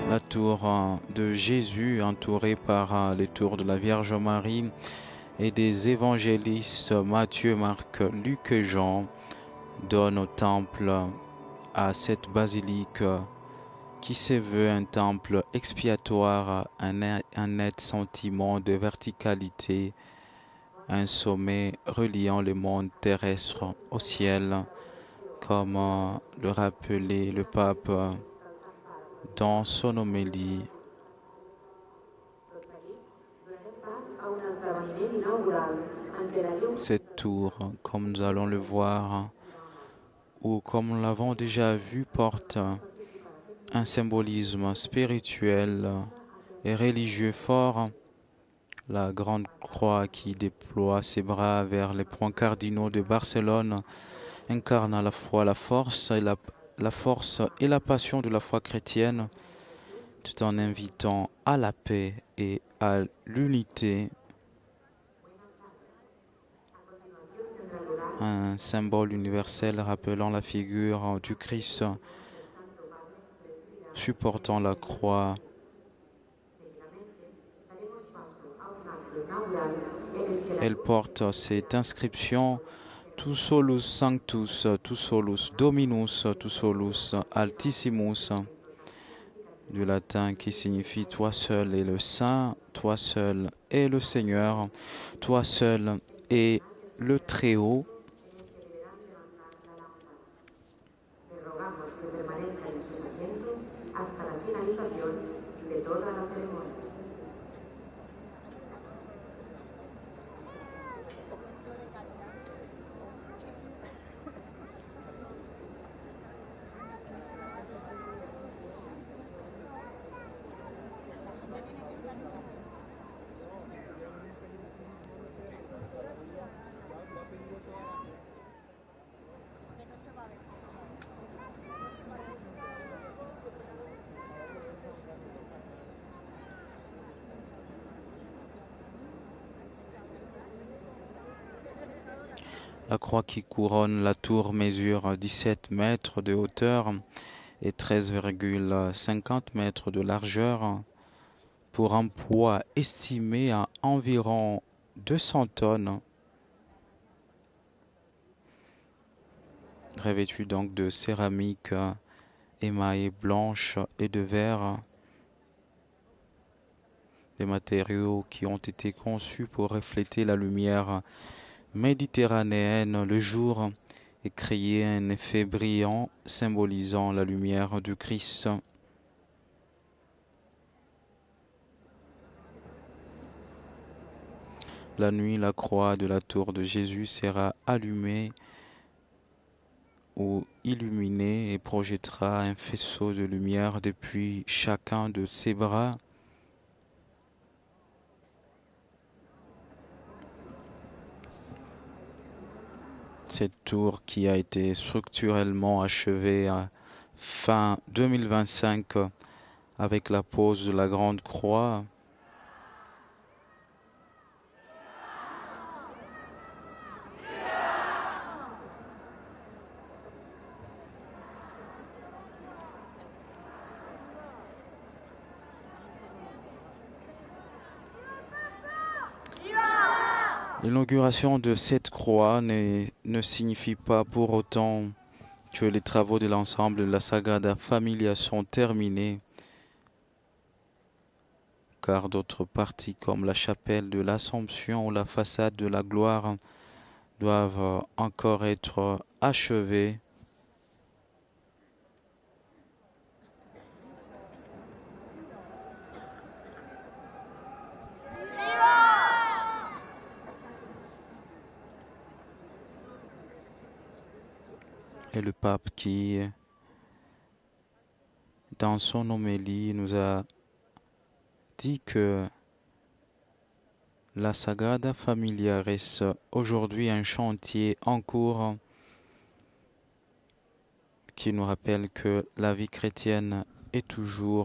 La tour de Jésus, entourée par les tours de la Vierge Marie et des évangélistes Matthieu, Marc, Luc et Jean, donne au temple, à cette basilique qui se veut un temple expiatoire, un net sentiment de verticalité, un sommet reliant le monde terrestre au ciel, comme le rappelait le pape dans son homélie. Cette tour, comme nous allons le voir, ou comme nous l'avons déjà vu, porte un symbolisme spirituel et religieux fort. La grande croix qui déploie ses bras vers les points cardinaux de Barcelone incarne à la fois la force et la passion de la foi chrétienne, tout en invitant à la paix et à l'unité. Un symbole universel rappelant la figure du Christ supportant la croix. Elle porte cette inscription: Tu solus sanctus, tu solus dominus, tu solus altissimus, du latin qui signifie toi seul est le Saint, toi seul est le Seigneur, toi seul est le Très-Haut. La croix qui couronne la tour mesure 17 mètres de hauteur et 13,50 mètres de largeur, pour un poids estimé à environ 200 tonnes. Revêtue donc de céramique émaillée blanche et de verre, des matériaux qui ont été conçus pour refléter la lumière méditerranéenne le jour et créer un effet brillant symbolisant la lumière du Christ. La nuit, la croix de la tour de Jésus sera allumée ou illuminée et projettera un faisceau de lumière depuis chacun de ses bras. Cette tour qui a été structurellement achevée à fin 2025 avec la pose de la grande croix. L'inauguration de cette croix ne signifie pas pour autant que les travaux de l'ensemble de la Sagrada Familia sont terminés, car d'autres parties comme la chapelle de l'Assomption ou la façade de la Gloire doivent encore être achevées. Et le pape qui, dans son homélie, nous a dit que la Sagrada Familia reste aujourd'hui un chantier en cours qui nous rappelle que la vie chrétienne est toujours